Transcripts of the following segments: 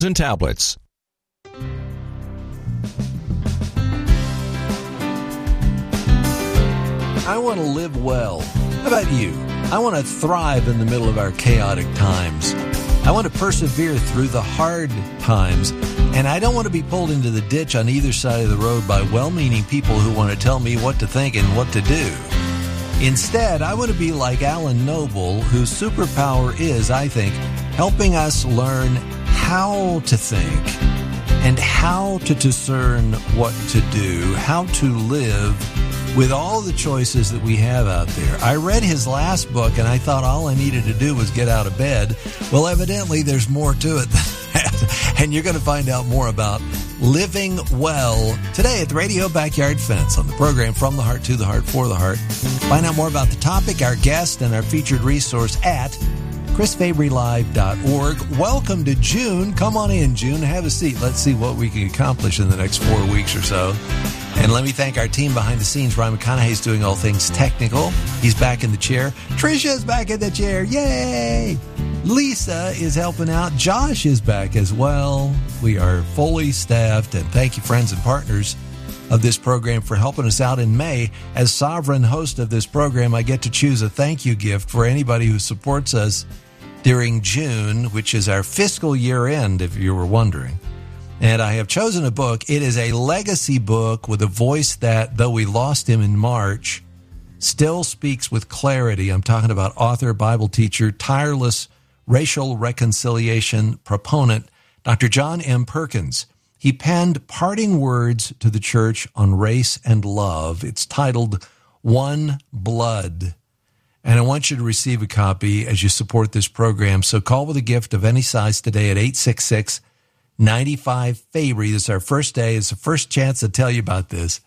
and tablets. I want to live well. How about you? I want to thrive in the middle of our chaotic times. I want to persevere through the hard times. And I don't want to be pulled into the ditch on either side of the road by well-meaning people who want to tell me what to think and what to do. Instead, I want to be like Alan Noble, whose superpower is, I think, helping us learn how to think and how to discern what to do, how to live with all the choices that we have out there. I read his last book and I thought all I needed to do was get out of bed. Well, evidently there's more to it than that. And you're going to find out more about living well today at the Radio Backyard Fence on the program From the Heart to the Heart for the Heart. Find out more about the topic, our guest, and our featured resource at chrisfabrylive.org. Welcome to June. Come on in, June. Have a seat. Let's see what we can accomplish in the next 4 weeks or so. And let me thank our team behind the scenes. Ryan McConaughey is doing all things technical. He's back in the chair. Trisha's back in the chair. Yay! Lisa is helping out. Josh is back as well. We are fully staffed. And thank you, friends and partners of this program, for helping us out in May. As sovereign host of this program, I get to choose a thank you gift for anybody who supports us during June, which is our fiscal year end, if you were wondering. And I have chosen a book. It is a legacy book with a voice that, though we lost him in March, still speaks with clarity. I'm talking about author, Bible teacher, tireless racial reconciliation proponent, Dr. John M. Perkins. He penned parting words to the church on race and love. It's titled One Blood. And I want you to receive a copy as you support this program. So call with a gift of any size today at 866-95-FABRY. This is our first day. It's the first chance to tell you about this.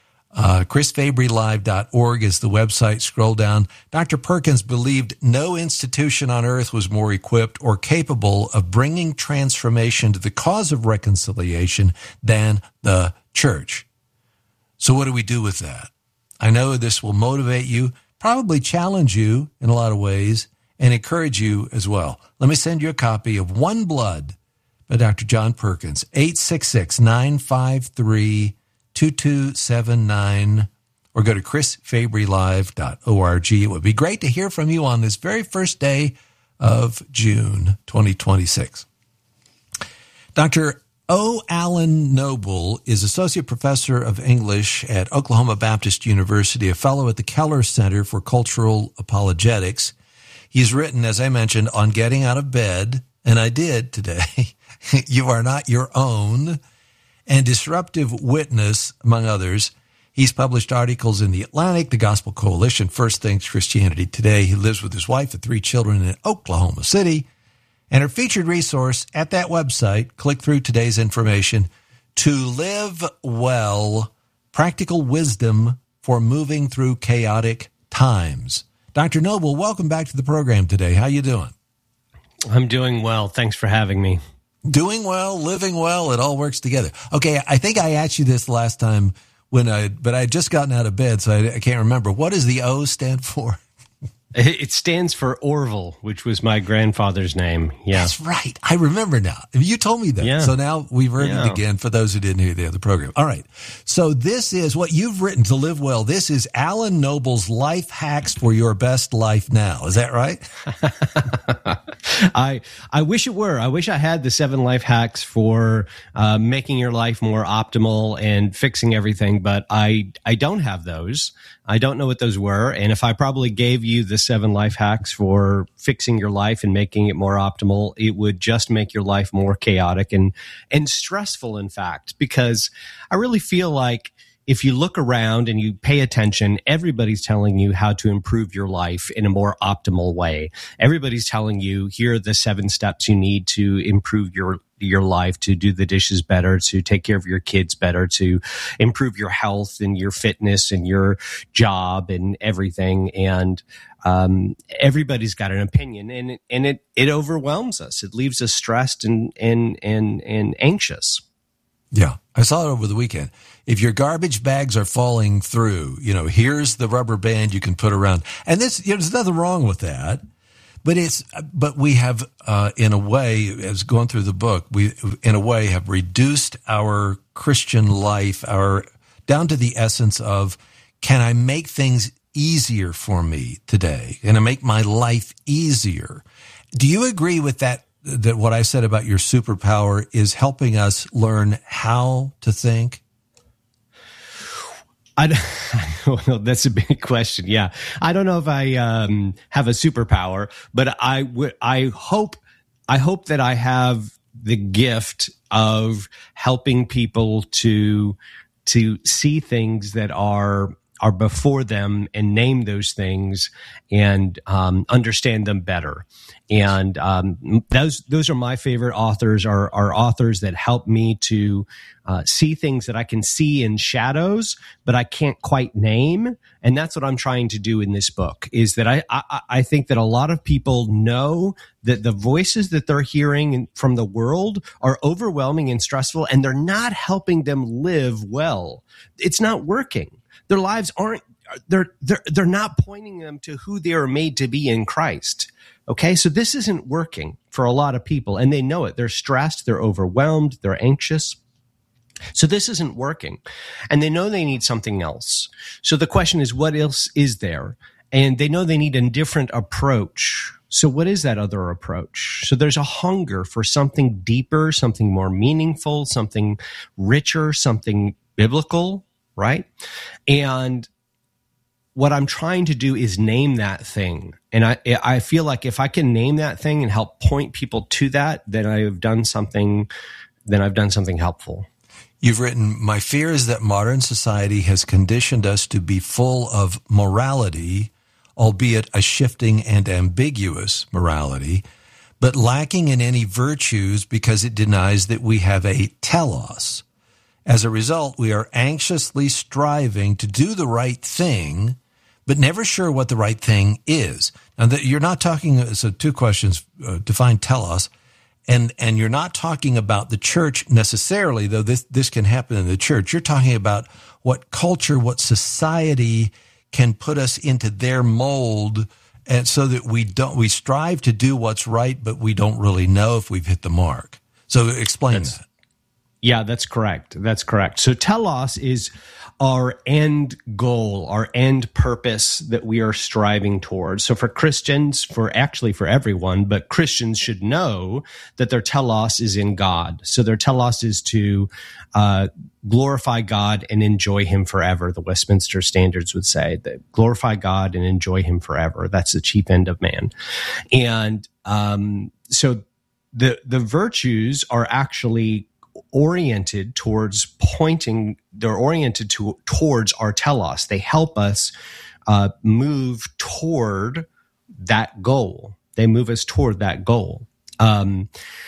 chrisfabrylive.org is the website. Scroll down. Dr. Perkins believed no institution on earth was more equipped or capable of bringing transformation to the cause of reconciliation than the church. So what do we do with that? I know this will motivate you, probably challenge you in a lot of ways, and encourage you as well. Let me send you a copy of One Blood by Dr. John Perkins, 866-953-2279, or go to chrisfabrylive.org. It would be great to hear from you on this very first day of June 2026. Dr. O. Alan Noble is Associate Professor of English at Oklahoma Baptist University, a fellow at the Keller Center for Cultural Apologetics. He's written, as I mentioned, on getting out of bed, and I did today, You Are Not Your Own, and Disruptive Witness, among others. He's published articles in The Atlantic, The Gospel Coalition, First Things Christianity Today. He lives with his wife and 3 children in Oklahoma City. And her featured resource at that website, click through today's information, To Live Well, Practical Wisdom for Moving Through Chaotic Times. Dr. Noble, welcome back to the program today. How you doing? I'm doing well. Thanks for having me. Doing well, living well, it all works together. Okay, I think I asked you this last time but I had just gotten out of bed, so I can't remember. What does the O stand for? It stands for Orville, which was my grandfather's name. Yeah. That's right. I remember now. You told me that. Yeah. So now we've heard it again for those who didn't hear the other program. All right. So this is what you've written, To Live Well. This is Alan Noble's Life Hacks for Your Best Life Now. Is that right? I wish it were. I wish I had the 7 life hacks for making your life more optimal and fixing everything, but I don't have those. I don't know what those were. And if I probably gave you the 7 life hacks for fixing your life and making it more optimal, it would just make your life more chaotic and stressful, in fact, because I really feel like if you look around and you pay attention, everybody's telling you how to improve your life in a more optimal way. Everybody's telling you, here are the 7 steps you need to improve your life, to do the dishes better, to take care of your kids better, to improve your health and your fitness and your job and everything. And everybody's got an opinion, and it overwhelms us. It leaves us stressed and anxious. Yeah, I saw it over the weekend. If your garbage bags are falling through, here's the rubber band you can put around. And this, there's nothing wrong with that. But we have, in a way, as going through the book, we, in a way, have reduced our Christian life, down to the essence of, can I make things easier for me today? Can I make my life easier? Do you agree with that what I said about your superpower is helping us learn how to think? Well, that's a big question. Yeah. I don't know if I have a superpower, but I hope that I have the gift of helping people to see things that are before them and name those things and understand them better. And those are my favorite authors, are authors that help me to see things that I can see in shadows, but I can't quite name. And that's what I'm trying to do in this book, is that I think that a lot of people know that the voices that they're hearing from the world are overwhelming and stressful, and they're not helping them live well. It's not working. Their lives aren't, they're not pointing them to who they are made to be in Christ. Okay. So this isn't working for a lot of people, and they know it. They're stressed. They're overwhelmed. They're anxious. So this isn't working, and they know they need something else. So the question is, what else is there? And they know they need a different approach. So what is that other approach? So there's a hunger for something deeper, something more meaningful, something richer, something biblical, right? And what I'm trying to do is name that thing. And I feel like if I can name that thing and help point people to that, then I've done something helpful. You've written, my fear is that modern society has conditioned us to be full of morality, albeit a shifting and ambiguous morality, but lacking in any virtues because it denies that we have a telos. As a result, we are anxiously striving to do the right thing, but never sure what the right thing is. Now, you're not talking, so two questions, define telos, and you're not talking about the church necessarily, though this can happen in the church. You're talking about what culture, what society can put us into their mold, and so that we strive to do what's right, but we don't really know if we've hit the mark. So explain that. Yeah, that's correct. That's correct. So telos is our end goal, our end purpose that we are striving towards. So for Christians, for everyone, but Christians should know that their telos is in God. So their telos is to glorify God and enjoy Him forever. The Westminster Standards would say that glorify God and enjoy Him forever. That's the chief end of man. And so the virtues are actually oriented towards towards our telos. They help us move toward that goal. They move us toward that goal. And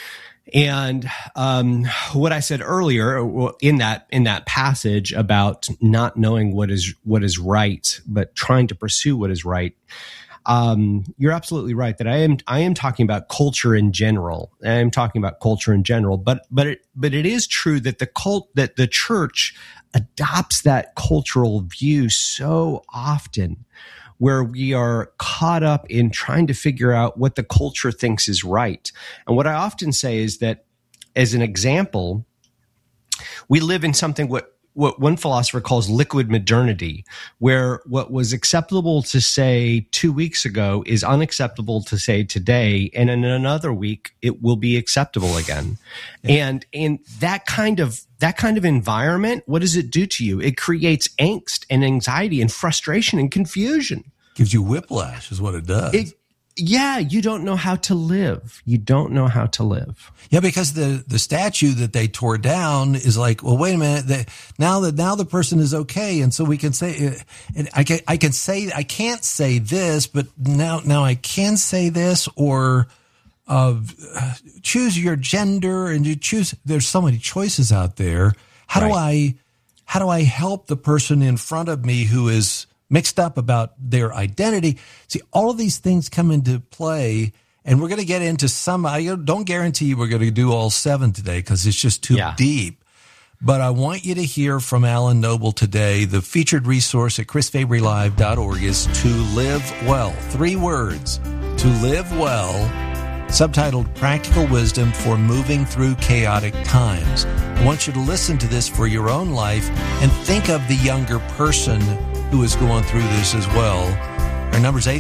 what I said earlier in that passage about not knowing what is right, but trying to pursue what is right, you're absolutely right that I am talking about culture in general. I am talking about culture in general, but it is true that that the church adopts that cultural view so often, where we are caught up in trying to figure out what the culture thinks is right. And what I often say is that, as an example, we live in something what one philosopher calls liquid modernity, where what was acceptable to say 2 weeks ago is unacceptable to say today, and in another week it will be acceptable again. Yeah. And that kind of environment, what does it do to you? It creates angst and anxiety and frustration and confusion. Gives you whiplash is what it does. Yeah, you don't know how to live. You don't know how to live. Yeah, because the statue that they tore down is like, well, wait a minute. Now the person is okay, and so we can say, and I can't say this, but now I can say this, or choose your gender, and you choose. There's so many choices out there. How do I help the person in front of me who is mixed up about their identity? See, all of these things come into play, and we're going to get into some. I don't guarantee you we're going to do all 7 today because it's just too deep. But I want you to hear from Alan Noble today. The featured resource at chrisfabrylive.org is To Live Well. 3 words. To Live Well, subtitled Practical Wisdom for Moving Through Chaotic Times. I want you to listen to this for your own life and think of the younger person who is going through this as well. Our number is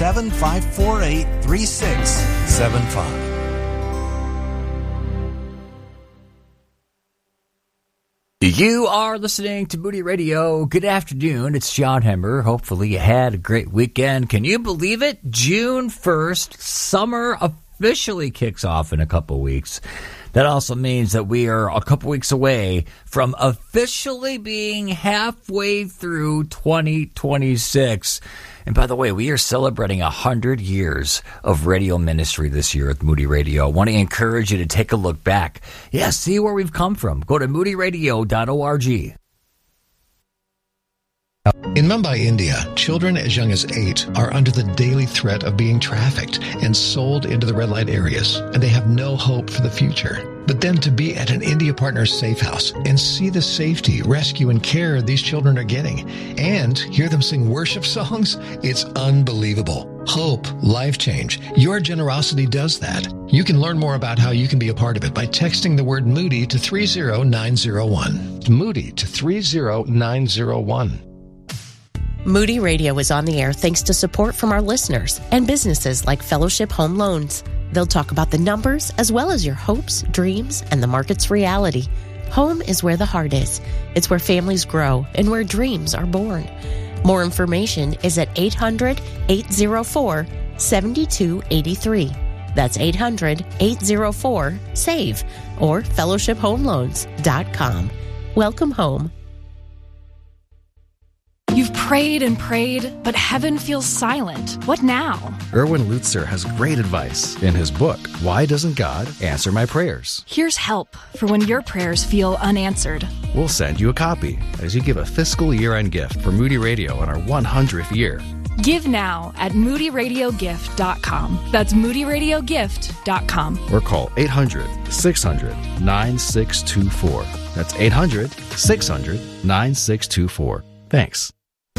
877-548-3675. You are listening to Moody Radio. Good afternoon. It's John Hemmer. Hopefully you had a great weekend. Can you believe it? June 1st, summer officially kicks off in a couple weeks. That also means that we are a couple weeks away from officially being halfway through 2026. And by the way, we are celebrating 100 years of radio ministry this year at Moody Radio. I want to encourage you to take a look back. Yeah, see where we've come from. Go to moodyradio.org. In Mumbai, India, children as young as 8 are under the daily threat of being trafficked and sold into the red light areas, and they have no hope for the future. But then to be at an India Partners safe house and see the safety, rescue, and care these children are getting, and hear them sing worship songs, it's unbelievable. Hope, life change. Your generosity does that. You can learn more about how you can be a part of it by texting the word Moody to 30901. Moody to 30901. Moody Radio is on the air thanks to support from our listeners and businesses like Fellowship Home Loans. They'll talk about the numbers as well as your hopes, dreams, and the market's reality. Home is where the heart is. It's where families grow and where dreams are born. More information is at 800-804-7283. That's 800-804-SAVE or fellowshiphomeloans.com. Welcome home. You've prayed and prayed, but heaven feels silent. What now? Erwin Lutzer has great advice in his book, Why Doesn't God Answer My Prayers? Here's help for when your prayers feel unanswered. We'll send you a copy as you give a fiscal year-end gift for Moody Radio in our 100th year. Give now at moodyradiogift.com. That's moodyradiogift.com. Or call 800-600-9624. That's 800-600-9624. Thanks.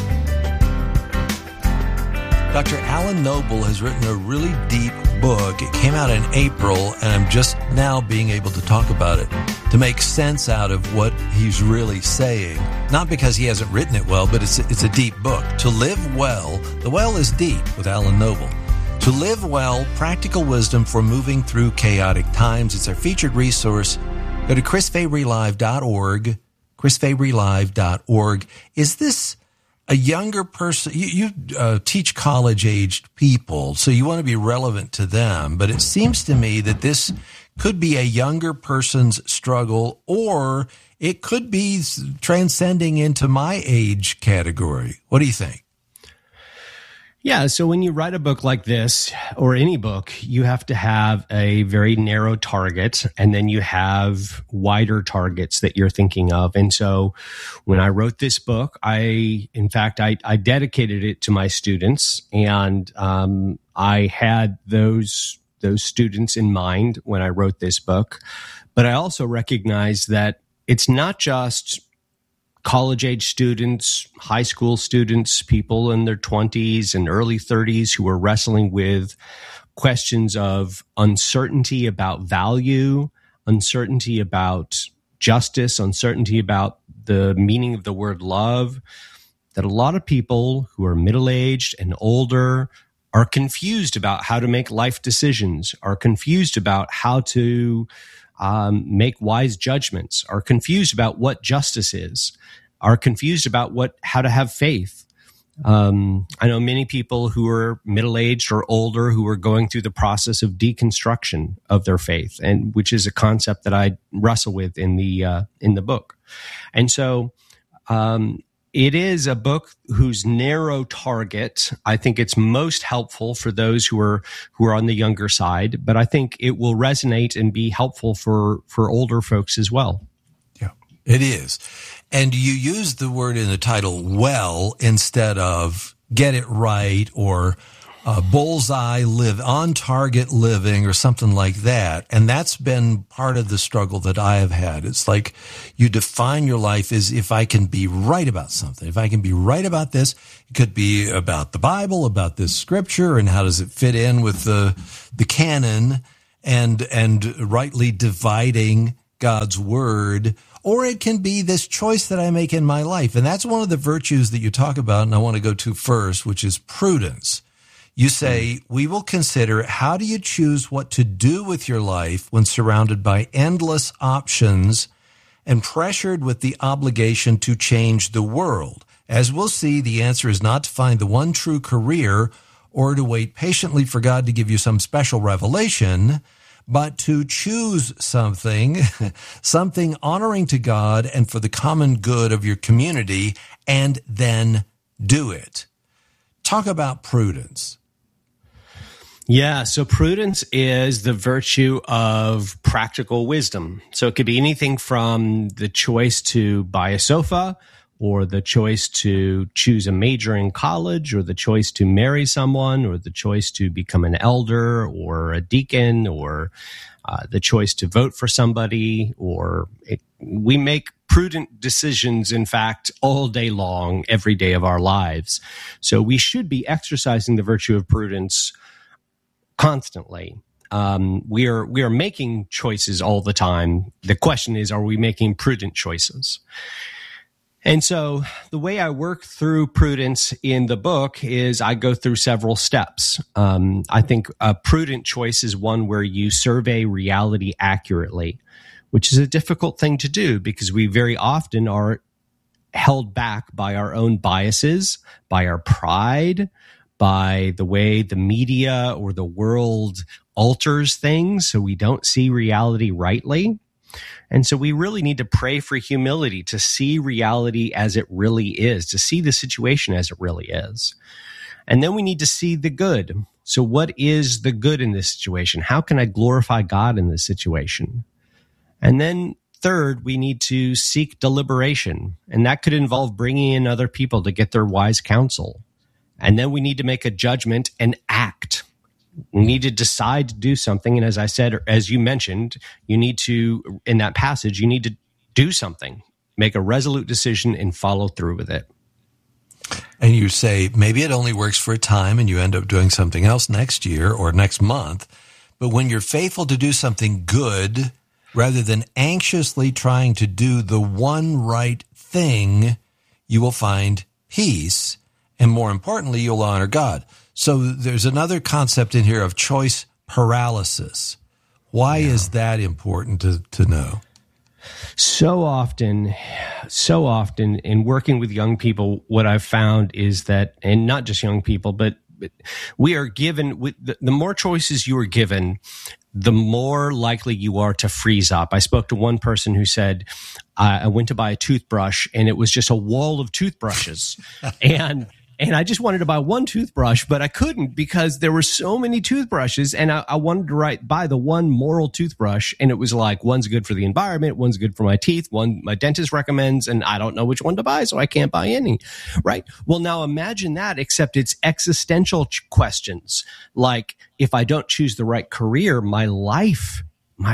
Dr. Alan Noble has written a really deep book. It came out in April, and I'm just now being able to talk about it to make sense out of what he's really saying. Not because he hasn't written it well, but it's a deep book. To Live Well, the well is deep with Alan Noble. To Live Well, Practical Wisdom for Moving Through Chaotic Times. It's our featured resource. Go to chrisfabrylive.org, chrisfabrylive.org. Is this a younger person? You teach college-aged people, so you want to be relevant to them. But it seems to me that this could be a younger person's struggle, or it could be transcending into my age category. What do you think? Yeah, so when you write a book like this, or any book, you have to have a very narrow target, and then you have wider targets that you're thinking of. And so when I wrote this book, I dedicated it to my students, and I had those students in mind when I wrote this book. But I also recognized that it's not just college-age students, high school students, people in their 20s and early 30s who are wrestling with questions of uncertainty about value, uncertainty about justice, uncertainty about the meaning of the word love, that a lot of people who are middle-aged and older are confused about how to make life decisions, are confused about how to make wise judgments, are confused about what justice is, are confused about how to have faith. I know many people who are middle-aged or older who are going through the process of deconstruction of their faith, and which is a concept that I wrestle with in the book. And so it is a book whose narrow target, I think it's most helpful for those who are on the younger side, but I think it will resonate and be helpful for older folks as well. Yeah, it is. And you use the word in the title, well, instead of get it right or bullseye on target living or something like that. And that's been part of the struggle that I have had. It's like you define your life as if I can be right about something. If I can be right about this, it could be about the Bible, about this scripture, and how does it fit in with the canon, and rightly dividing God's word. Or it can be this choice that I make in my life. And that's one of the virtues that you talk about, and I want to go to first, which is prudence. You say, we will consider how do you choose what to do with your life when surrounded by endless options and pressured with the obligation to change the world. As we'll see, the answer is not to find the one true career or to wait patiently for God to give you some special revelation, but to choose something honoring to God and for the common good of your community, and then do it. Talk about prudence. Yeah, so prudence is the virtue of practical wisdom. So it could be anything from the choice to buy a sofa, or the choice to choose a major in college, or the choice to marry someone, or the choice to become an elder or a deacon, or the choice to vote for somebody. We make prudent decisions, in fact, all day long, every day of our lives. So we should be exercising the virtue of prudence constantly. We are making choices all the time. The question is, are we making prudent choices? And so the way I work through prudence in the book is I go through several steps. I think a prudent choice is one where you survey reality accurately, which is a difficult thing to do because we very often are held back by our own biases, by our pride, by the way the media or the world alters things so we don't see reality rightly. And so we really need to pray for humility to see reality as it really is, to see the situation as it really is. And then we need to see the good. So what is the good in this situation? How can I glorify God in this situation? And then third, we need to seek deliberation. And that could involve bringing in other people to get their wise counsel. And then we need to make a judgment and act. We need to decide to do something. And as I said, as you mentioned, you need to, in that passage, you need to do something, make a resolute decision and follow through with it. And you say, maybe it only works for a time and you end up doing something else next year or next month. But when you're faithful to do something good, rather than anxiously trying to do the one right thing, you will find peace. And more importantly, you'll honor God. So there's another concept in here of choice paralysis. Why is that important to know? So often in working with young people, what I've found is that, and not just young people, but we are given, with the more choices you are given, the more likely you are to freeze up. I spoke to one person who said, I went to buy a toothbrush and it was just a wall of toothbrushes. And I just wanted to buy one toothbrush, but I couldn't because there were so many toothbrushes, and I wanted to buy the one moral toothbrush, and it was like, one's good for the environment, one's good for my teeth, one my dentist recommends, and I don't know which one to buy, so I can't buy any, right? Well, now imagine that, except it's existential questions. Like, if I don't choose the right career, my life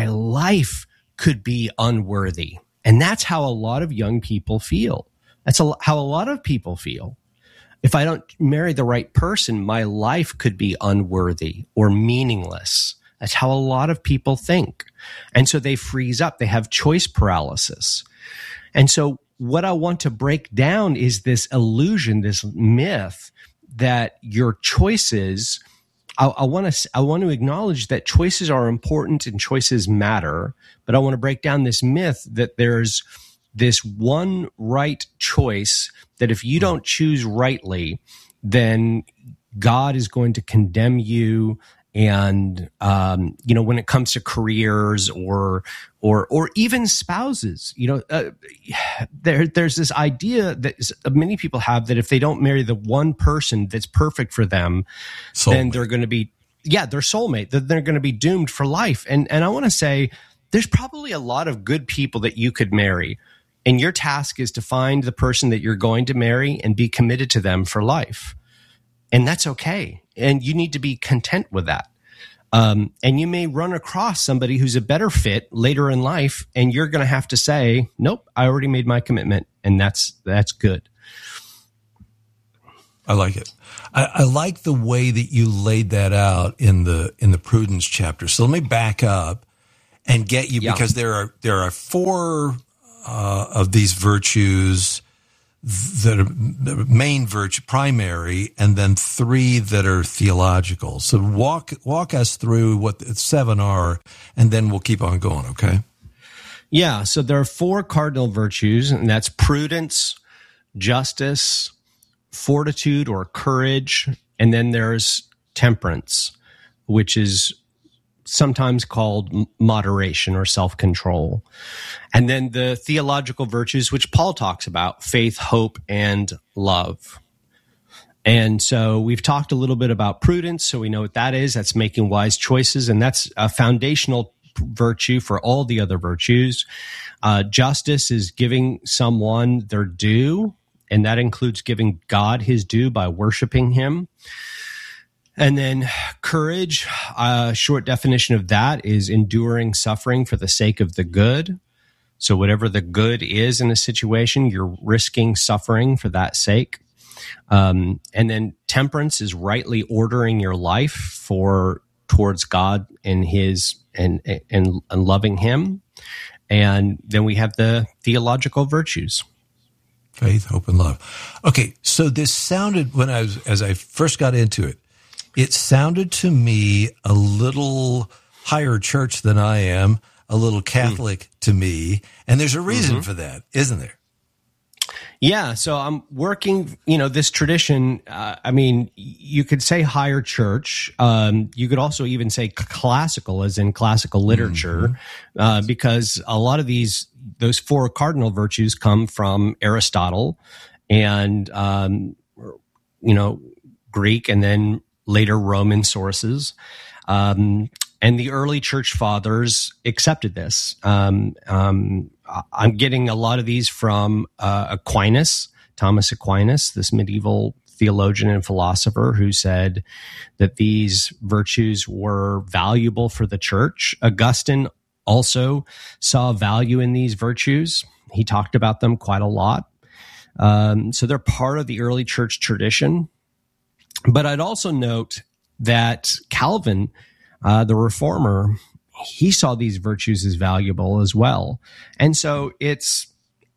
could be unworthy. And that's how a lot of young people feel. That's how a lot of people feel. If I don't marry the right person, my life could be unworthy or meaningless. That's how a lot of people think. And so they freeze up. They have choice paralysis. And so what I want to break down is this illusion, this myth that your choices, I want to acknowledge that choices are important and choices matter, but I want to break down this myth that there's this one right choice that if you don't choose rightly, then God is going to condemn you. And, when it comes to careers or even spouses, there's this idea that many people have that if they don't marry the one person that's perfect for them, then they're going to be, their soulmate, that they're going to be doomed for life. And I want to say there's probably a lot of good people that you could marry. And your task is to find the person that you're going to marry and be committed to them for life. And that's okay. And you need to be content with that. And you may run across somebody who's a better fit later in life, and you're going to have to say, nope, I already made my commitment. And that's good. I like it. I like the way that you laid that out in the prudence chapter. So let me back up and get you, because there are 4 of these virtues that are main virtue, primary, and then 3 that are theological. So walk us through what the 7 are, and then we'll keep on going, okay? Yeah, so there are 4 cardinal virtues, and that's prudence, justice, fortitude or courage, and then there's temperance, which is sometimes called moderation or self-control. And then the theological virtues, which Paul talks about, faith, hope, and love. And so we've talked a little bit about prudence, so we know what that is. That's making wise choices, and that's a foundational virtue for all the other virtues. Justice is giving someone their due, and that includes giving God his due by worshiping him. And then courage, a short definition of that is enduring suffering for the sake of the good. So whatever the good is in a situation, you're risking suffering for that sake. And then temperance is rightly ordering your life towards God and his and loving him. And then we have the theological virtues. Faith, hope, and love. Okay, so this sounded, as I first got into it sounded to me a little higher church than I am, a little Catholic to me, and there's a reason for that, isn't there? Yeah, so I'm working, this tradition, you could say higher church. You could also even say classical, as in classical literature, because a lot of those 4 cardinal virtues come from Aristotle and, Greek, and then later Roman sources. And the early church fathers accepted this. I'm getting a lot of these from Aquinas, Thomas Aquinas, this medieval theologian and philosopher who said that these virtues were valuable for the church. Augustine also saw value in these virtues. He talked about them quite a lot. So they're part of the early church tradition. But I'd also note that Calvin, the reformer, he saw these virtues as valuable as well. And so it's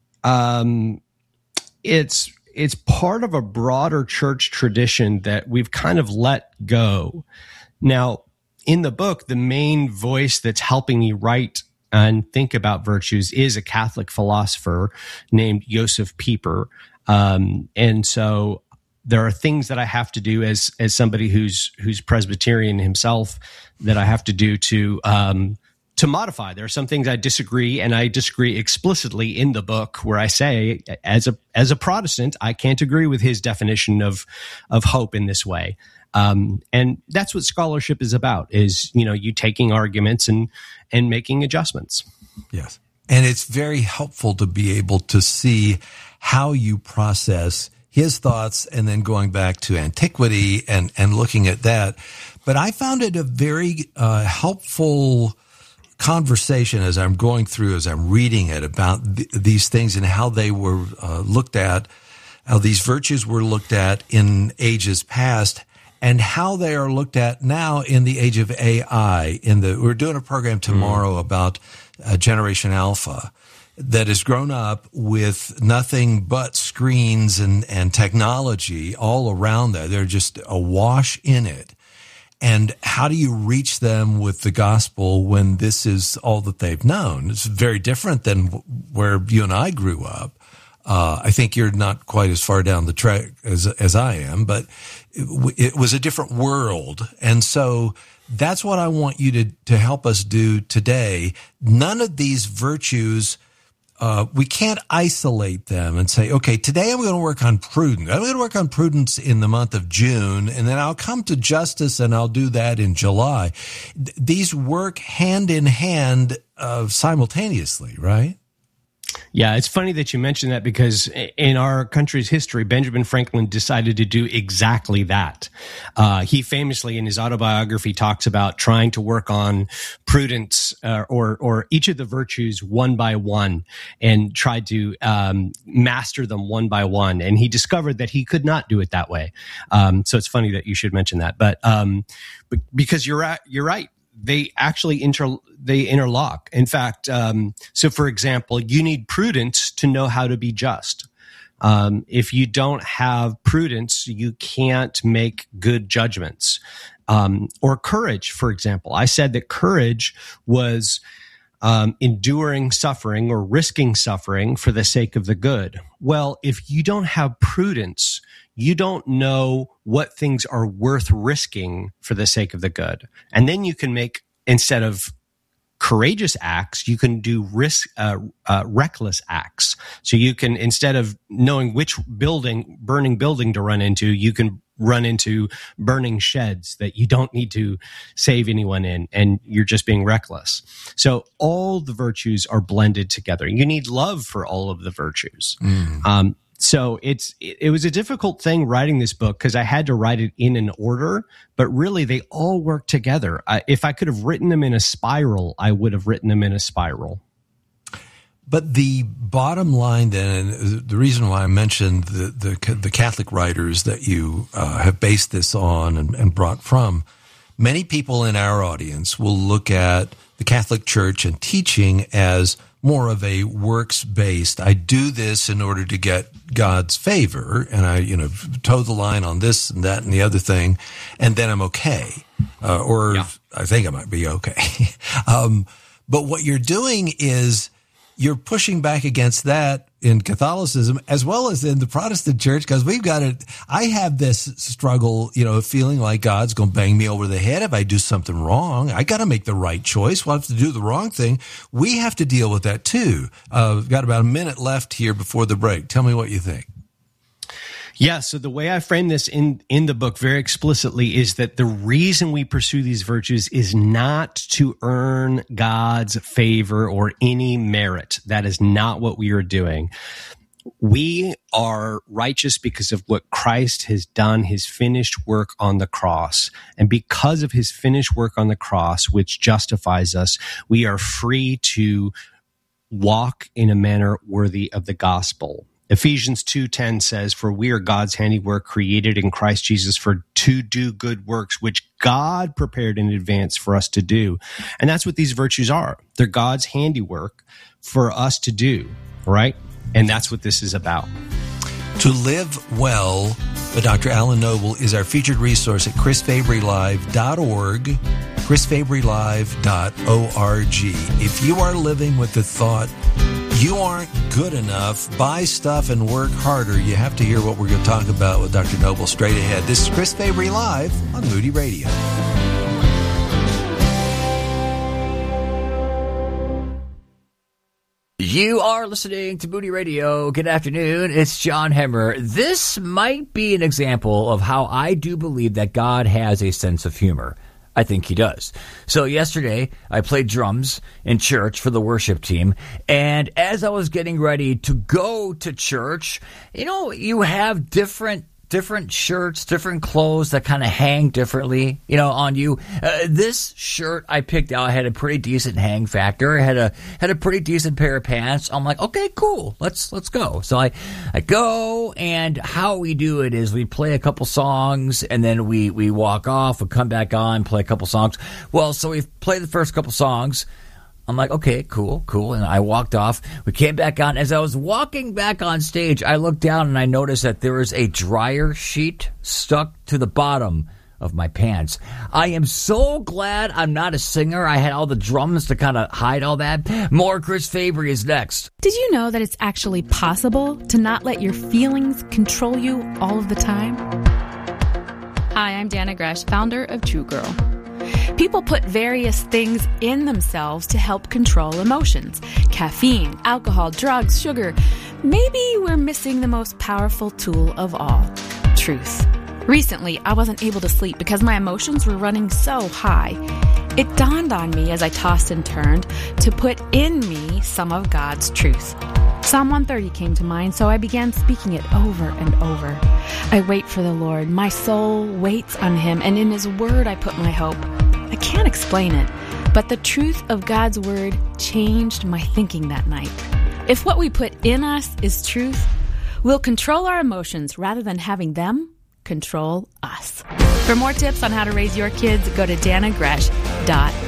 part of a broader church tradition that we've kind of let go. Now, in the book, the main voice that's helping me write and think about virtues is a Catholic philosopher named Joseph Pieper. And so there are things that I have to do as somebody who's Presbyterian himself that I have to do to modify. There are some things I disagree, and I disagree explicitly in the book where I say, as a Protestant, I can't agree with his definition of hope in this way. And that's what scholarship is about, is, you taking arguments and making adjustments. Yes. And it's very helpful to be able to see how you process his thoughts and then going back to antiquity and looking at that. But I found it a very helpful conversation as I'm reading it about these things and how they were looked at, how these virtues were looked at in ages past, and how they are looked at now in the age of AI. We're doing a program tomorrow about Generation Alpha that has grown up with nothing but screens and technology all around that. They're just awash in it. And how do you reach them with the gospel when this is all that they've known? It's very different than where you and I grew up. I think you're not quite as far down the track as I am, but it was a different world. And so that's what I want you to help us do today. None of these virtues, we can't isolate them and say, okay, today I'm going to work on prudence. I'm going to work on prudence in the month of June, and then I'll come to justice and I'll do that in July. These work hand in hand simultaneously, right? Yeah, it's funny that you mentioned that because in our country's history, Benjamin Franklin decided to do exactly that. He famously, in his autobiography, talks about trying to work on prudence or each of the virtues one by one and tried to master them one by one. And he discovered that he could not do it that way. So it's funny that you should mention that. But because you're right. They actually interlock. In fact, so for example, you need prudence to know how to be just. If you don't have prudence, you can't make good judgments. Or courage, for example. I said that courage was enduring suffering or risking suffering for the sake of the good. Well, if you don't have prudence, you don't know what things are worth risking for the sake of the good. And then you can make, instead of courageous acts, you can do reckless acts. So you can, instead of knowing which burning building to run into, you can run into burning sheds that you don't need to save anyone in, and you're just being reckless. So all the virtues are blended together. You need love for all of the virtues. So it was a difficult thing writing this book because I had to write it in an order, but really they all work together. If I could have written them in a spiral, I would have written them in a spiral. But the bottom line then, and the reason why I mentioned the Catholic writers that you have based this on and brought from, many people in our audience will look at the Catholic Church and teaching as more of a works-based, I do this in order to get God's favor, and I, toe the line on this and that and the other thing, and then I'm okay. I think I might be okay. But what you're doing is you're pushing back against that in Catholicism as well as in the Protestant church, because I have this struggle, feeling like God's going to bang me over the head if I do something wrong. I got to make the right choice. Well, I have to do the wrong thing. We have to deal with that too. We've got about a minute left here before the break. Tell me what you think. Yeah, so the way I frame this in the book very explicitly is that the reason we pursue these virtues is not to earn God's favor or any merit. That is not what we are doing. We are righteous because of what Christ has done, his finished work on the cross. And because of his finished work on the cross, which justifies us, we are free to walk in a manner worthy of the gospel. Ephesians 2:10 says, "For we are God's handiwork, created in Christ Jesus to do good works, which God prepared in advance for us to do." And that's what these virtues are. They're God's handiwork for us to do, right? And that's what this is about. To Live Well by Dr. Alan Noble is our featured resource at chrisfabrylive.org, chrisfabrylive.org. If you are living with the thought you aren't good enough, buy stuff and work harder, you have to hear what we're going to talk about with Dr. Noble straight ahead. This is Chris Fabry Live on Moody Radio. You are listening to Moody Radio. Good afternoon. It's John Hemmer. This might be an example of how I do believe that God has a sense of humor. I think he does. So yesterday, I played drums in church for the worship team, and as I was getting ready to go to church, you have different shirts, different clothes that kind of hang differently, on you. This shirt I picked out had a pretty decent hang factor. It had a pretty decent pair of pants. I'm like, okay, cool. Let's go. So I go, and how we do it is we play a couple songs, and then we walk off, we come back on, play a couple songs. Well, so we played the first couple songs. I'm like, okay, cool. And I walked off. We came back on. As I was walking back on stage, I looked down and I noticed that there was a dryer sheet stuck to the bottom of my pants. I am so glad I'm not a singer. I had all the drums to kind of hide all that. More Chris Fabry is next. Did you know that it's actually possible to not let your feelings control you all of the time? Hi, I'm Dana Gresh, founder of True Girl. People put various things in themselves to help control emotions. Caffeine, alcohol, drugs, sugar. Maybe we're missing the most powerful tool of all, truth. Recently, I wasn't able to sleep because my emotions were running so high. It dawned on me as I tossed and turned to put in me some of God's truth. Psalm 130 came to mind, so I began speaking it over and over. I wait for the Lord. My soul waits on him, and in his word I put my hope. I can't explain it, but the truth of God's word changed my thinking that night. If what we put in us is truth, we'll control our emotions rather than having them control us. For more tips on how to raise your kids, go to danagresh.com.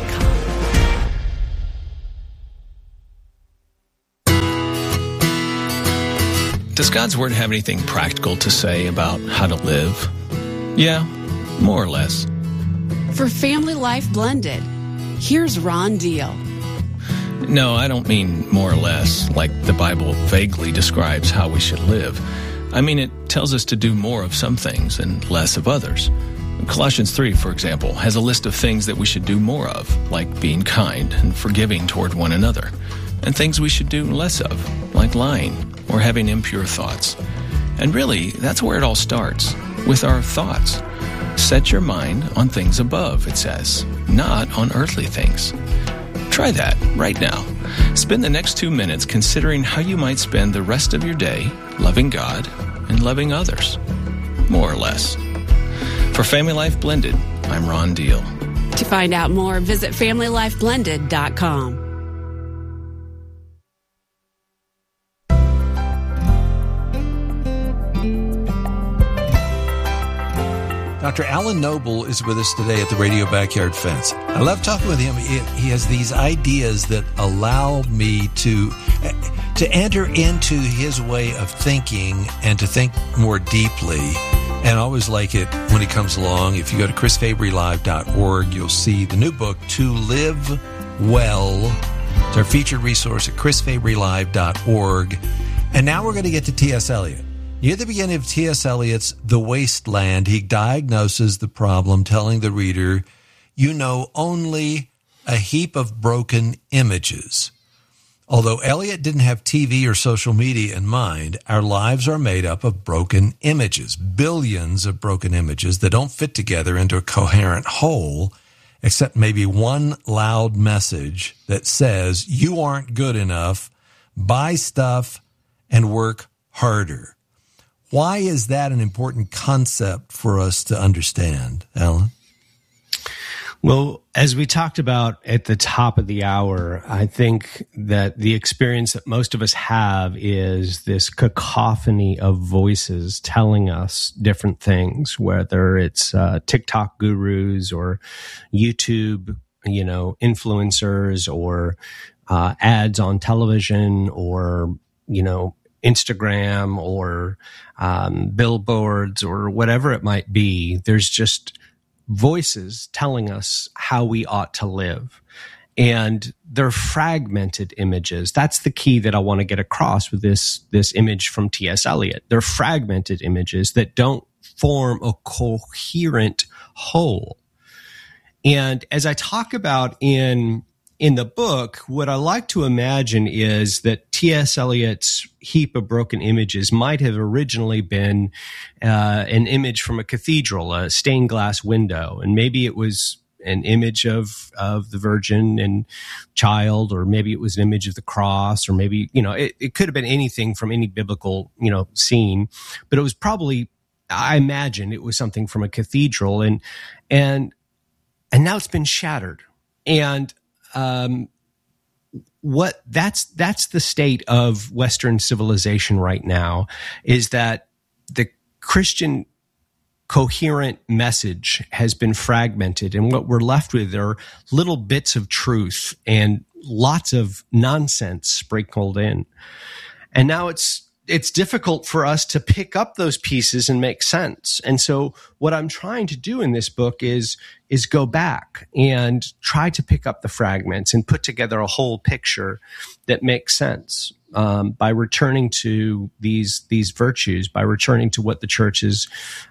Does God's Word have anything practical to say about how to live? Yeah, more or less. For Family Life Blended, here's Ron Deal. No, I don't mean more or less, like the Bible vaguely describes how we should live. I mean, it tells us to do more of some things and less of others. Colossians 3, for example, has a list of things that we should do more of, like being kind and forgiving toward one another, and things we should do less of, like lying or having impure thoughts. And really, that's where it all starts, with our thoughts. Set your mind on things above, it says, not on earthly things. Try that right now. Spend the next 2 minutes considering how you might spend the rest of your day loving God and loving others, more or less. For Family Life Blended, I'm Ron Deal. To find out more, visit FamilyLifeBlended.com. Dr. Alan Noble is with us today at the Radio Backyard Fence. I love talking with him. He has these ideas that allow me to enter into his way of thinking and to think more deeply. And I always like it when he comes along. If you go to chrisfabrylive.org, you'll see the new book, To Live Well. It's our featured resource at chrisfabrylive.org. And now we're going to get to T.S. Eliot. Near the beginning of T.S. Eliot's The Waste Land, he diagnoses the problem, telling the reader, you know only a heap of broken images. Although Eliot didn't have TV or social media in mind, our lives are made up of broken images, billions of broken images that don't fit together into a coherent whole, except maybe one loud message that says, you aren't good enough, buy stuff, and work harder. Why is that an important concept for us to understand, Alan? Well, as we talked about at the top of the hour, I think that the experience that most of us have is this cacophony of voices telling us different things, whether it's TikTok gurus or YouTube, influencers, or ads on television, or, Instagram, or billboards, or whatever it might be. There's just voices telling us how we ought to live. And they're fragmented images. That's the key that I want to get across with this image from T.S. Eliot. They're fragmented images that don't form a coherent whole. And as I talk about in the book, what I like to imagine is that T.S. Eliot's heap of broken images might have originally been an image from a cathedral, a stained glass window, and maybe it was an image of the Virgin and Child, or maybe it was an image of the cross, or maybe it could have been anything from any biblical scene, but it was probably, I imagine, it was something from a cathedral, and now it's been shattered. And that's the state of Western civilization right now, is that the Christian coherent message has been fragmented, and what we're left with are little bits of truth and lots of nonsense sprinkled in. And now it's difficult for us to pick up those pieces and make sense. And so what I'm trying to do in this book is go back and try to pick up the fragments and put together a whole picture that makes sense, by returning to these virtues, by returning to what the church is,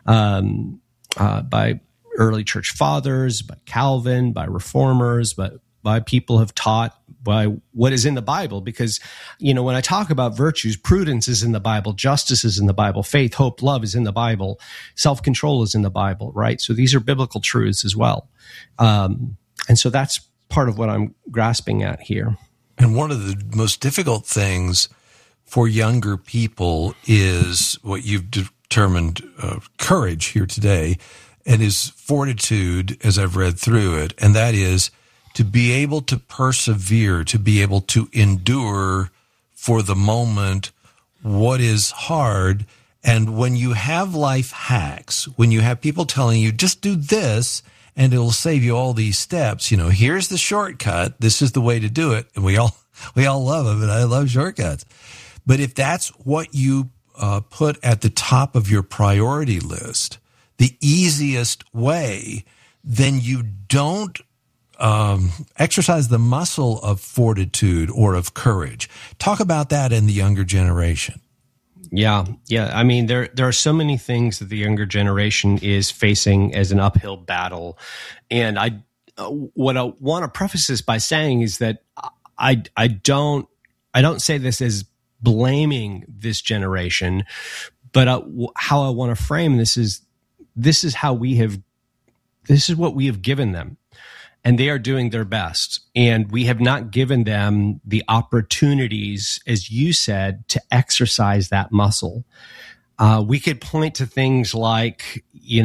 by early church fathers, by Calvin, by reformers, by people have taught, by what is in the Bible. Because, when I talk about virtues, prudence is in the Bible, justice is in the Bible, faith, hope, love is in the Bible, self-control is in the Bible, right? So these are biblical truths as well. And so that's part of what I'm grasping at here. And one of the most difficult things for younger people is what you've determined courage here today, and is fortitude, as I've read through it, and that is to be able to persevere, to be able to endure for the moment what is hard. And when you have life hacks, when you have people telling you, just do this, and it'll save you all these steps. Here's the shortcut. This is the way to do it. And we all love them, and I love shortcuts. But if that's what you put at the top of your priority list, the easiest way, then you don't exercise the muscle of fortitude or of courage. Talk about that in the younger generation. Yeah. I mean, there are so many things that the younger generation is facing as an uphill battle, and what I want to preface this by saying is that I don't say this as blaming this generation, but how I want to frame this is this is what we have given them. And they are doing their best. And we have not given them the opportunities, as you said, to exercise that muscle. We could point to things like,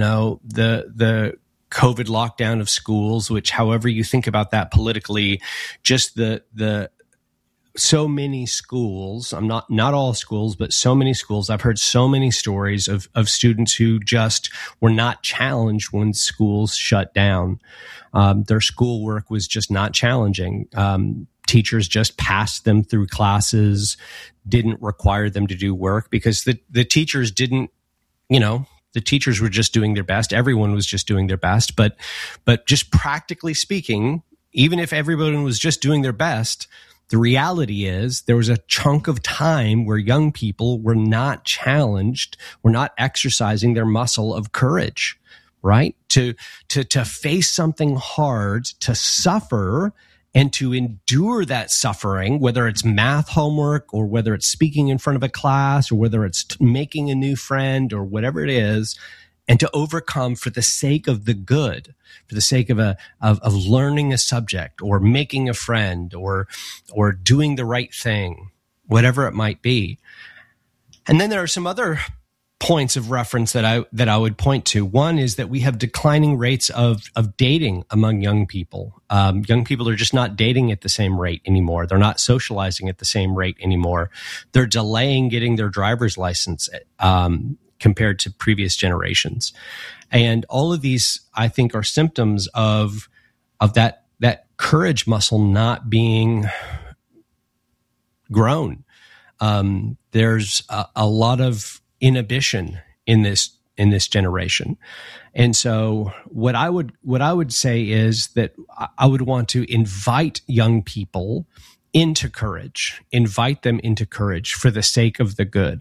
the COVID lockdown of schools, which, however you think about that politically, just the so many schools, not all schools, but so many schools. I've heard so many stories of students who just were not challenged when schools shut down. Their schoolwork was just not challenging. Teachers just passed them through classes, didn't require them to do work because the teachers didn't, the teachers were just doing their best. Everyone was just doing their best. But just practically speaking, even if everyone was just doing their best, the reality is there was a chunk of time where young people were not challenged, were not exercising their muscle of courage, right? To face something hard, to suffer and to endure that suffering, whether it's math homework or whether it's speaking in front of a class or whether it's making a new friend or whatever it is, and to overcome for the sake of the good, for the sake of learning a subject or making a friend or doing the right thing, whatever it might be. And then there are some other points of reference that I would point to. One is that we have declining rates of dating among young people. Young people are just not dating at the same rate anymore. They're not socializing at the same rate anymore. They're delaying getting their driver's license compared to previous generations. And all of these, I think, are symptoms of that courage muscle not being grown. There's a lot of inhibition in this generation. And so what I would say is that I would want to invite young people into courage, invite them into courage for the sake of the good.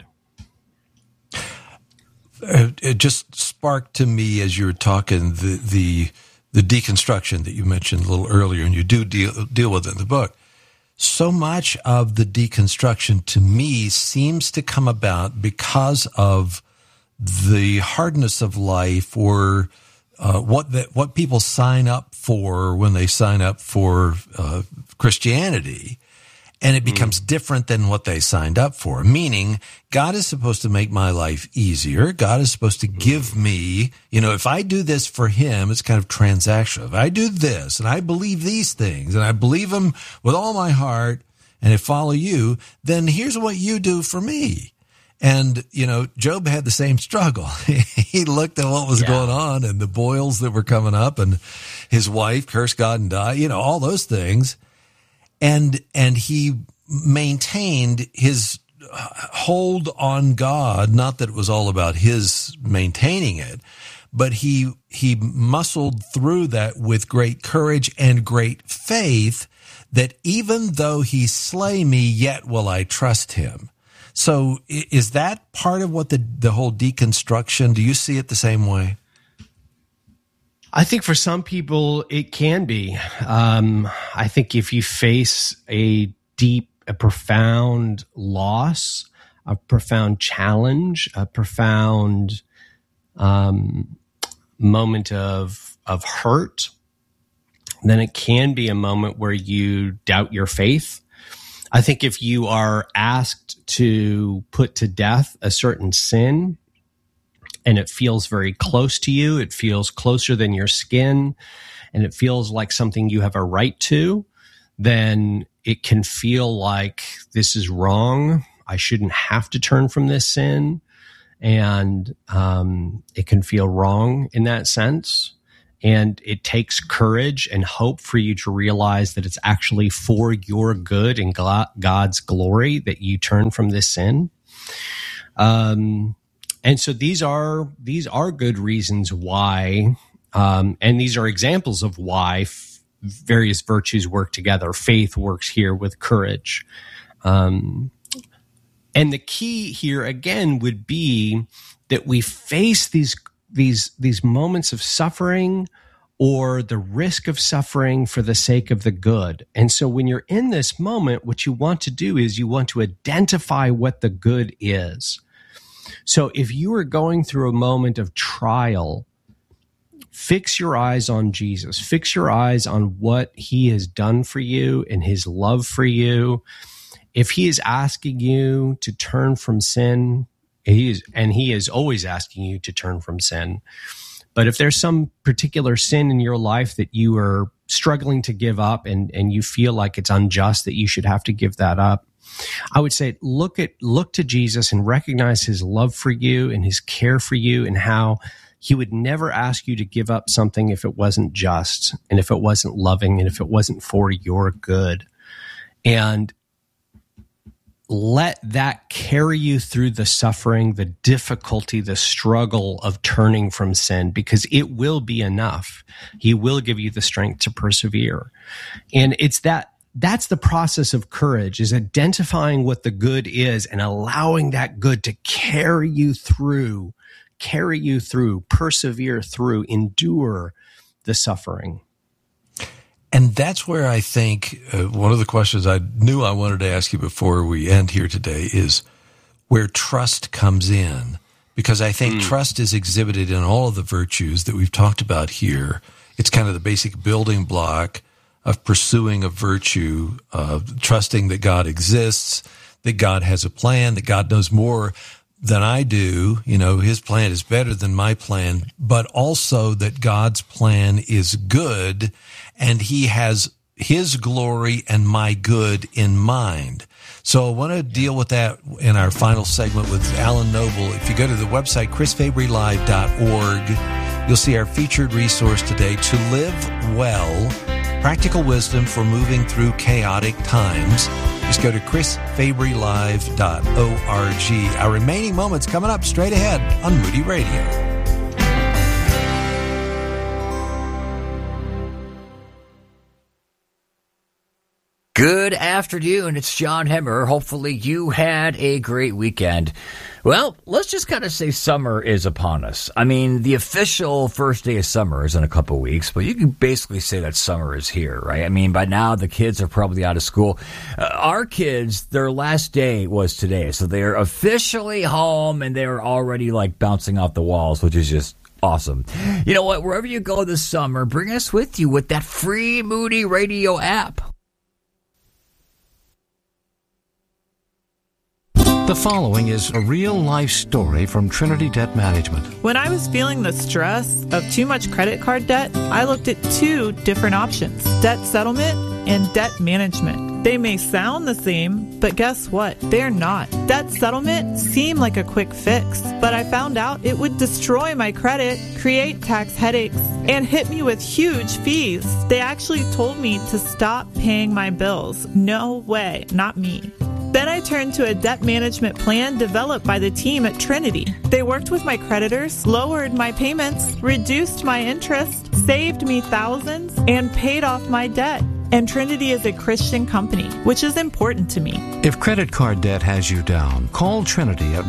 It just sparked to me as you were talking the deconstruction that you mentioned a little earlier, and you do deal with it in the book. So much of the deconstruction to me seems to come about because of the hardness of life, or what people sign up for when they sign up for Christianity. And it becomes different than what they signed up for, meaning God is supposed to make my life easier. God is supposed to give me, if I do this for him, it's kind of transactional. If I do this and I believe these things and I believe them with all my heart and I follow you, then here's what you do for me. And, Job had the same struggle. He looked at what was going on and the boils that were coming up, and his wife cursed God and died, all those things. And he maintained his hold on God, not that it was all about his maintaining it, but he muscled through that with great courage and great faith, that even though he slay me, yet will I trust him. So is that part of what the whole deconstruction, do you see it the same way? I think for some people it can be. I think if you face a profound loss, a profound challenge, a profound moment of hurt, then it can be a moment where you doubt your faith. I think if you are asked to put to death a certain sin and it feels very close to you, it feels closer than your skin, and it feels like something you have a right to, then it can feel like this is wrong. I shouldn't have to turn from this sin. And it can feel wrong in that sense. And it takes courage and hope for you to realize that it's actually for your good and God's glory that you turn from this sin. And so these are good reasons why, and these are examples of why various virtues work together. Faith works here with courage. And the key here again would be that we face these moments of suffering or the risk of suffering for the sake of the good. And so when you're in this moment, what you want to do is you want to identify what the good is. So if you are going through a moment of trial, fix your eyes on Jesus. Fix your eyes on what he has done for you and his love for you. If he is asking you to turn from sin, he is always asking you to turn from sin. But if there's some particular sin in your life that you are struggling to give up and you feel like it's unjust that you should have to give that up, I would say look to Jesus and recognize his love for you and his care for you and how he would never ask you to give up something if it wasn't just and if it wasn't loving and if it wasn't for your good. And let that carry you through the suffering, the difficulty, the struggle of turning from sin, because it will be enough. He will give you the strength to persevere. And that's the process of courage, is identifying what the good is and allowing that good to carry you through, persevere through, endure the suffering. And that's where I think one of the questions I knew I wanted to ask you before we end here today is where trust comes in. Because I think trust is exhibited in all of the virtues that we've talked about here. It's kind of the basic building block of pursuing a virtue, of trusting that God exists, that God has a plan, that God knows more than I do. You know, his plan is better than my plan, but also that God's plan is good and he has his glory and my good in mind. So I want to deal with that in our final segment with Alan Noble. If you go to the website, chrisfabrylive.org, you'll see our featured resource today, To Live Well, Practical Wisdom for Moving Through Chaotic Times. Just go to chrisfabrylive.org. Our remaining moments coming up straight ahead on Moody Radio. Good afternoon. It's John Hemmer. Hopefully you had a great weekend. Well, let's just kind of say summer is upon us. I mean, the official first day of summer is in a couple of weeks, but you can basically say that summer is here, right? I mean, by now the kids are probably out of school. Our kids, their last day was today, so they're officially home and they're already like bouncing off the walls, which is just awesome. You know what? Wherever you go this summer, bring us with you with that free Moody Radio app. The following is a real-life story from Trinity Debt Management. When I was feeling the stress of too much credit card debt, I looked at two different options: debt settlement and debt management. They may sound the same, but guess what? They're not. Debt settlement seemed like a quick fix, but I found out it would destroy my credit, create tax headaches, and hit me with huge fees. They actually told me to stop paying my bills. No way, not me. Then I turned to a debt management plan developed by the team at Trinity. They worked with my creditors, lowered my payments, reduced my interest, saved me thousands, and paid off my debt. And Trinity is a Christian company, which is important to me. If credit card debt has you down, call Trinity at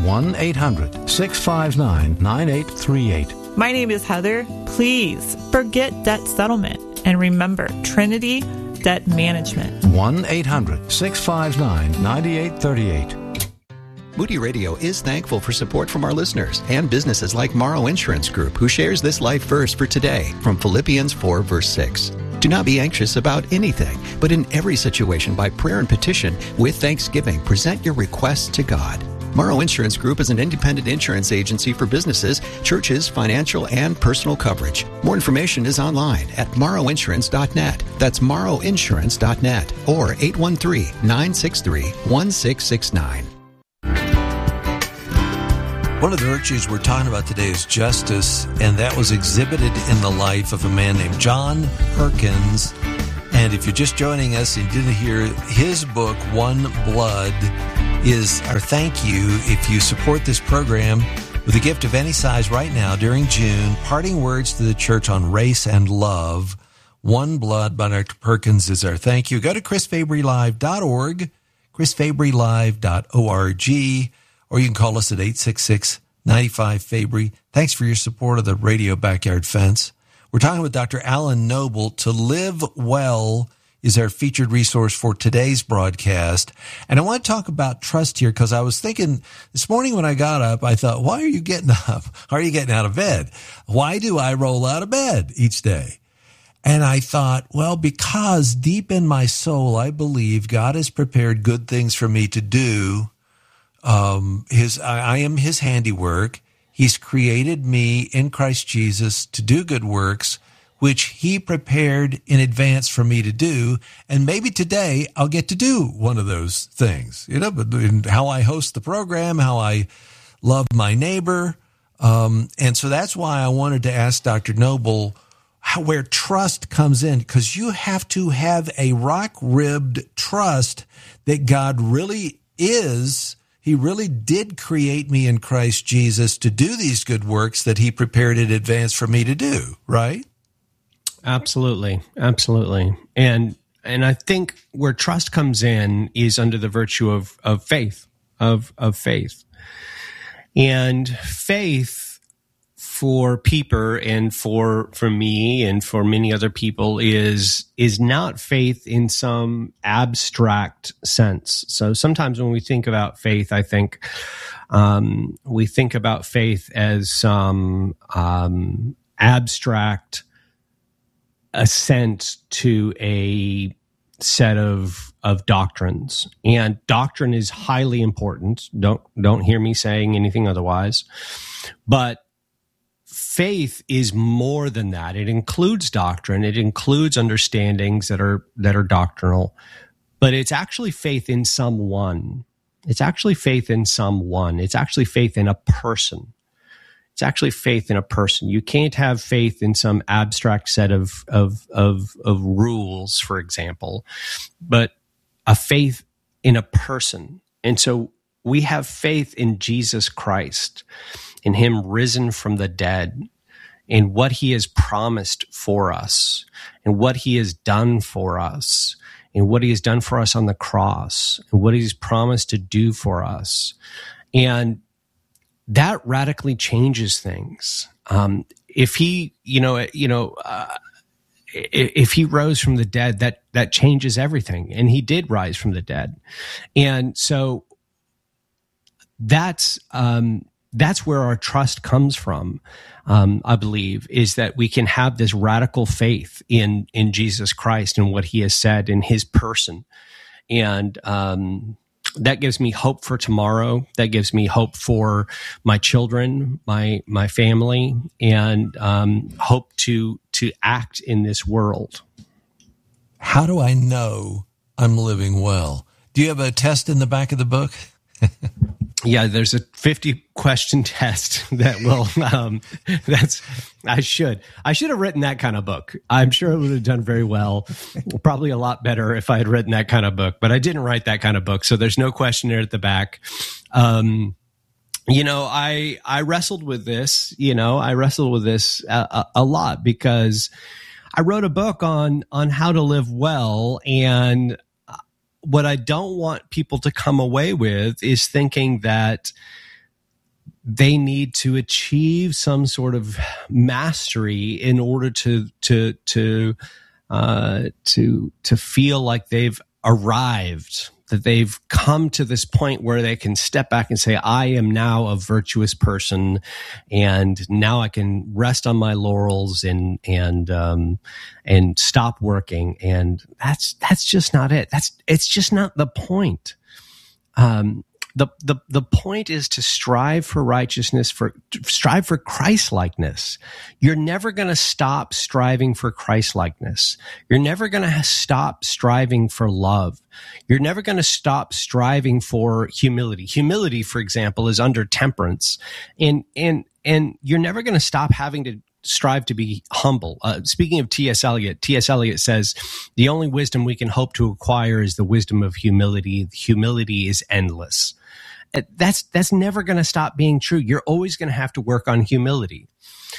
1-800-659-9838. My name is Heather. Please forget debt settlement and remember Trinity Debt Management. 1-800-659-9838. Moody Radio is thankful for support from our listeners and businesses like Morrow Insurance Group, who shares this life verse for today from Philippians 4, verse 6. Do not be anxious about anything, but in every situation by prayer and petition with thanksgiving, present your requests to God. Morrow Insurance Group is an independent insurance agency for businesses, churches, financial, and personal coverage. More information is online at morrowinsurance.net. That's morrowinsurance.net or 813-963-1669. One of the virtues we're talking about today is justice, and that was exhibited in the life of a man named John Perkins. And if you're just joining us and you didn't hear, his book, One Blood, is our thank you if you support this program with a gift of any size right now during June. Parting words to the church on race and love. One Blood by Dr. Perkins is our thank you. Go to chrisfabrylive.org, chrisfabrylive.org, or you can call us at 866-95-FABRY. Thanks for your support of the Radio Backyard Fence. We're talking with Dr. Alan Noble. To Live Well is our featured resource for today's broadcast. And I want to talk about trust here because I was thinking this morning when I got up, I thought, why are you getting up? How are you getting out of bed? Why do I roll out of bed each day? And I thought, well, because deep in my soul, I believe God has prepared good things for me to do. I am his handiwork. He's created me in Christ Jesus to do good works, which he prepared in advance for me to do. And maybe today I'll get to do one of those things, but in how I host the program, how I love my neighbor. And so that's why I wanted to ask Dr. Noble where trust comes in, because you have to have a rock-ribbed trust that God really is. He really did create me in Christ Jesus to do these good works that he prepared in advance for me to do, right? Absolutely. Absolutely. And I think where trust comes in is under the virtue of faith, of faith. And faith for Pieper and for me and for many other people is not faith in some abstract sense. So sometimes when we think about faith, I think we think about faith as some abstract assent to a set of doctrines. And doctrine is highly important. Don't hear me saying anything otherwise. But faith is more than that. It includes doctrine. It includes understandings that are doctrinal. But it's actually faith in someone. It's actually faith in someone. It's actually faith in a person. It's actually faith in a person. You can't have faith in some abstract set of rules, for example, but a faith in a person. And so we have faith in Jesus Christ, in him risen from the dead, in what he has promised for us, and what he has done for us, and what he has done for us on the cross, and what he's promised to do for us. And that radically changes things. If he, if he rose from the dead, that changes everything. And he did rise from the dead. And so that's where our trust comes from. I believe is that we can have this radical faith in Jesus Christ and what he has said in his person. And, that gives me hope for tomorrow. That gives me hope for my children, my family, and hope to act in this world. How do I know I'm living well? Do you have a test in the back of the book? Yeah, there's a 50-question test that will. I should have written that kind of book. I'm sure it would have done very well. Probably a lot better if I had written that kind of book, but I didn't write that kind of book, so there's no questionnaire at the back. I wrestled with this. I wrestled with this a lot because I wrote a book on how to live well, and what I don't want people to come away with is thinking that they need to achieve some sort of mastery in order to feel like they've arrived, that they've come to this point where they can step back and say, I am now a virtuous person, and now I can rest on my laurels and stop working. And that's just not it. It's just not the point. The point is to strive for righteousness, strive for Christ-likeness. You're never going to stop striving for Christ-likeness. You're never going to stop striving for love. You're never going to stop striving for humility. Humility, for example, is under temperance. And you're never going to stop having to strive to be humble. Speaking of T.S. Eliot says, the only wisdom we can hope to acquire is the wisdom of humility. Humility is endless. That's never going to stop being true. You're always going to have to work on humility.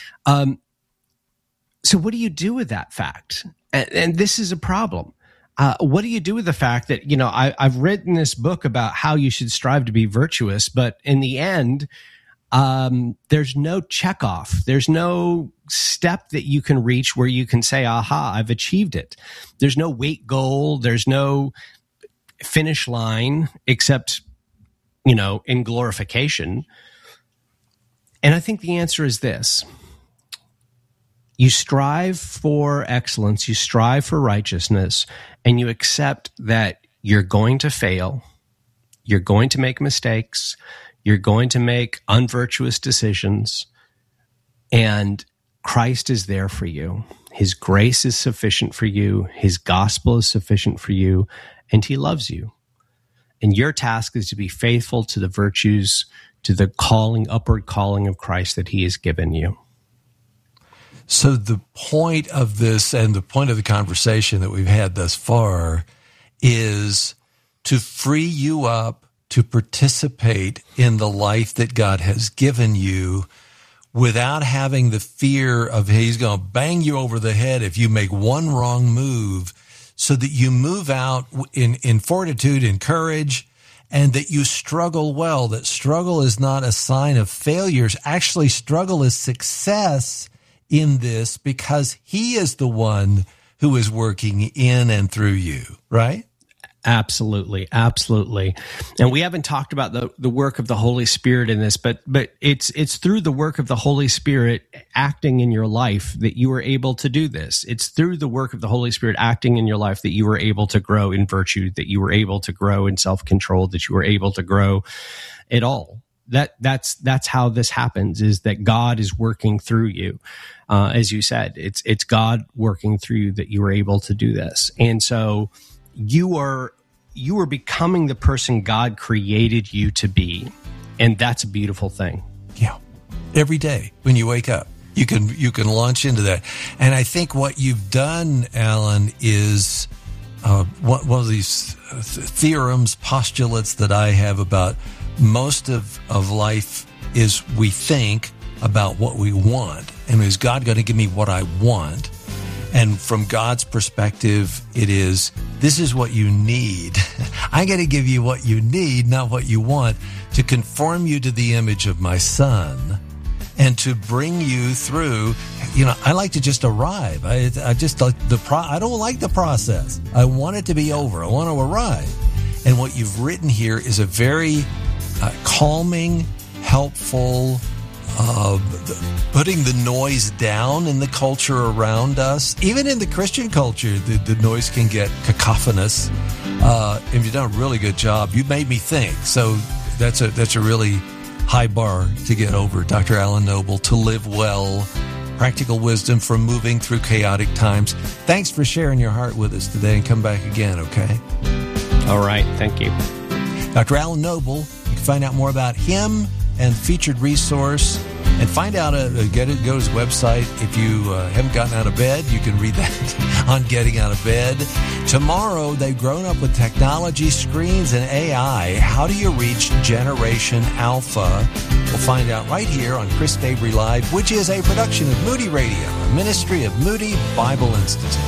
So what do you do with that fact? And this is a problem. What do you do with the fact that, I've written this book about how you should strive to be virtuous, but in the end, there's no checkoff. There's no step that you can reach where you can say, aha, I've achieved it. There's no weight goal. There's no finish line except, in glorification. And I think the answer is this. You strive for excellence, you strive for righteousness, and you accept that you're going to fail, you're going to make mistakes, you're going to make unvirtuous decisions, and Christ is there for you. His grace is sufficient for you. His gospel is sufficient for you, and he loves you. And your task is to be faithful to the virtues, to the upward calling of Christ that he has given you. So the point of this and the point of the conversation that we've had thus far is to free you up to participate in the life that God has given you without having the fear of he's going to bang you over the head if you make one wrong move, so that you move out in fortitude and courage, and that you struggle well. That struggle is not a sign of failures. Actually, struggle is success in this, because he is the one who is working in and through you, right? Absolutely. Absolutely. And we haven't talked about the work of the Holy Spirit in this, but it's through the work of the Holy Spirit acting in your life that you are able to do this. It's through the work of the Holy Spirit acting in your life that you were able to grow in virtue, that you were able to grow in self-control, that you were able to grow at all. That's how this happens, is that God is working through you. As you said, it's God working through you that you were able to do this. And so you are becoming the person God created you to be. And that's a beautiful thing. Yeah. Every day when you wake up, you can launch into that. And I think what you've done, Alan, is one of these theorems, postulates that I have about most of life is we think about what we want. And is God going to give me what I want? And from God's perspective, it is, this is what you need. I got to give you what you need, not what you want, to conform you to the image of my Son and to bring you through. I like to just arrive. I just like I don't like the process. I want it to be over. I want to arrive. And what you've written here is a very calming, helpful, putting the noise down in the culture around us. Even in the Christian culture, the noise can get cacophonous. And you've done a really good job. You made me think. So that's a really high bar to get over. Dr. Alan Noble, To Live Well, practical wisdom for moving through chaotic times. Thanks for sharing your heart with us today, and come back again, okay? All right. Thank you. Dr. Alan Noble, you can find out more about him and featured resource, and find out, go to his website. If you haven't gotten out of bed, you can read that on Getting Out of Bed. Tomorrow, they've grown up with technology, screens, and AI. How do you reach Generation Alpha? We'll find out right here on Chris Fabry Live, which is a production of Moody Radio, a ministry of Moody Bible Institute.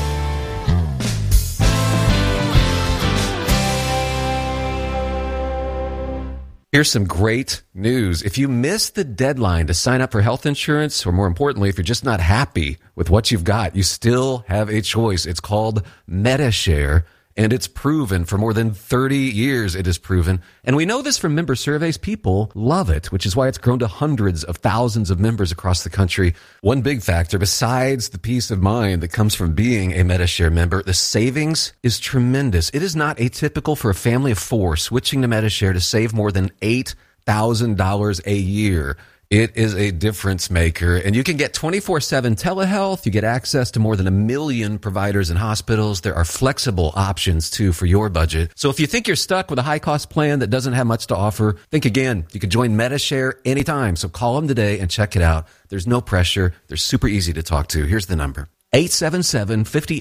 Here's some great news. If you missed the deadline to sign up for health insurance, or more importantly, if you're just not happy with what you've got, you still have a choice. It's called Medi-Share, And it's proven for more than 30 years it is proven. And we know this from member surveys. People love it, which is why it's grown to hundreds of thousands of members across the country. One big factor, besides the peace of mind that comes from being a Medi-Share member, the savings is tremendous. It is not atypical for a family of 4 switching to Medi-Share to save more than $8,000 a year. It is a difference maker, and you can get 24/7 telehealth. You get access to more than 1 million providers and hospitals. There are flexible options, too, for your budget. So if you think you're stuck with a high-cost plan that doesn't have much to offer, think again. You can join Medi-Share anytime, so call them today and check it out. There's no pressure. They're super easy to talk to. Here's the number.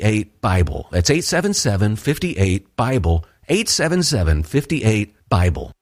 877-58-BIBLE. That's 877-58-BIBLE. 877-58-BIBLE.